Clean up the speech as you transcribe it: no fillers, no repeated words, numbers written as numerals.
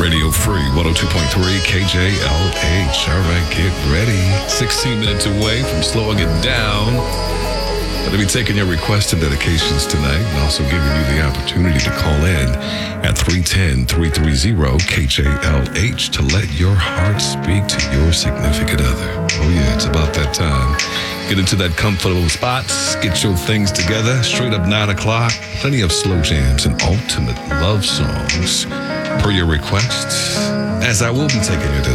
Radio Free 102.3 KJLH. All right, get ready. 16 minutes away from slowing it down. Going to be taking your requests and dedications tonight and also giving you the opportunity to call in at 310-330-KJLH to let your heart speak to your significant other. Oh yeah, it's about that time. Get into that comfortable spot, get your things together, straight up 9 o'clock. Plenty of slow jams and ultimate love songs per your requests, as I will be taking your